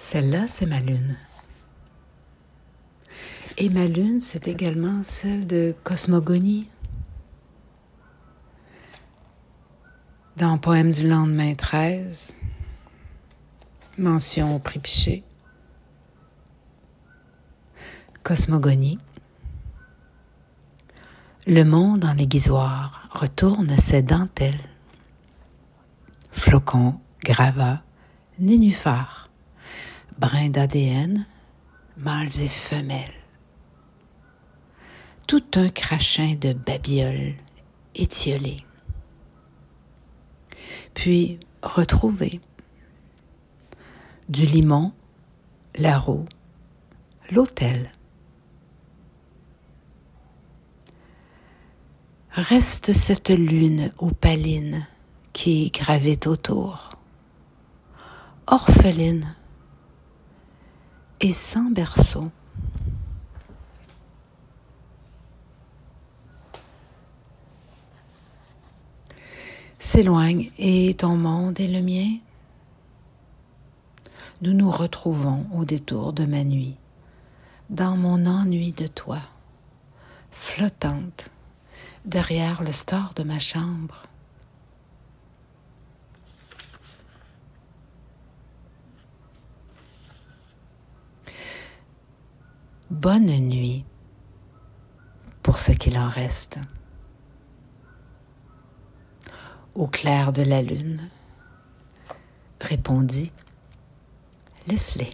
Celle-là, c'est ma lune. Et ma lune, c'est également celle de Cosmogonie. Dans Poème du lendemain 13, mention au prix Piché. Cosmogonie. Le monde en aiguisoire retourne ses dentelles. Flocons, gravats, nénuphars, brins d'ADN, mâles et femelles. Tout un crachin de babioles étiolées. Puis retrouver du limon, la roue, l'autel. Reste cette lune opaline qui gravite autour, orpheline et sans berceau. S'éloigne et ton monde est le mien. Nous nous retrouvons au détour de ma nuit, dans mon ennui de toi, flottante derrière le store de ma chambre. Bonne nuit pour ce qu'il en reste. Au clair de la lune, répondit Leslie.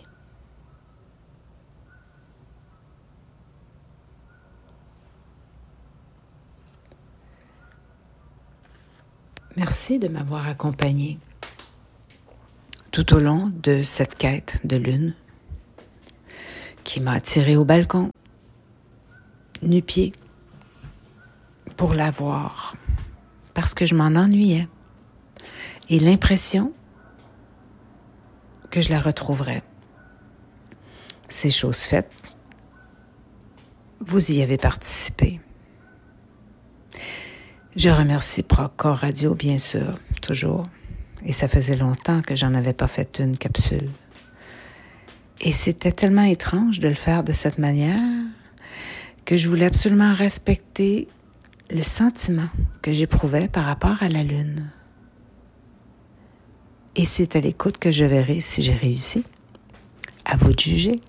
Merci de m'avoir accompagné tout au long de cette quête de lune qui m'a attiré au balcon, nu-pied, pour la voir, parce que je m'en ennuyais, et l'impression que je la retrouverais. C'est chose faite. Vous y avez participé. Je remercie Proc Radio, bien sûr, toujours. Et ça faisait longtemps que j'en avais pas fait une capsule. Et c'était tellement étrange de le faire de cette manière que je voulais absolument respecter le sentiment que j'éprouvais par rapport à la lune. Et c'est à l'écoute que je verrai si j'ai réussi. À vous de juger.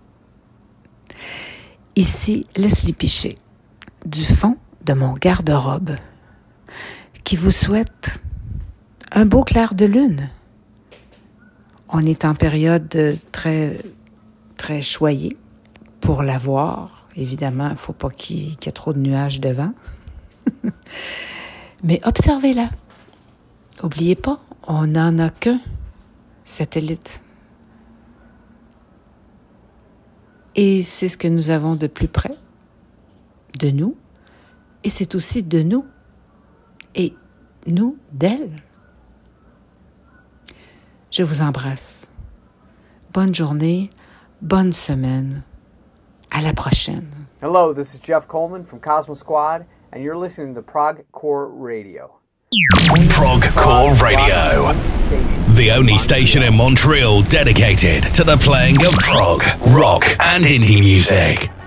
Ici, Leslie Piché, du fond de mon garde-robe, qui vous souhaite un beau clair de lune. On est en période très, très choyée pour la voir. Évidemment, il ne faut pas qu'il y ait trop de nuages devant. Mais observez-la. N'oubliez pas, on n'en a qu'un satellite. Et c'est ce que nous avons de plus près de nous. Et c'est aussi de nous. Et nous d'elle. Je vous embrasse. Bonne journée, bonne semaine. À la prochaine. Hello, this is Jeff Coleman from Cosmo Squad, and you're listening to Prog Core Radio. Prog Core Radio, the only station in Montreal dedicated to the playing of prog, rock, and indie music.